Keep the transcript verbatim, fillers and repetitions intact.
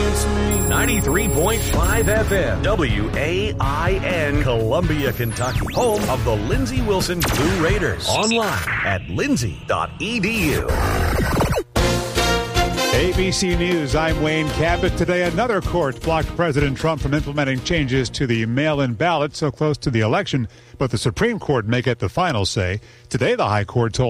ninety-three point five F M, W A I N, Columbia, Kentucky. Home of the Lindsey Wilson Blue Raiders. Online at lindsey dot e d u. A B C News, I'm Wayne Cabot. Today, another court blocked President Trump from implementing changes to the mail-in ballot so close to the election, but the Supreme Court may get the final say. Today, the High Court told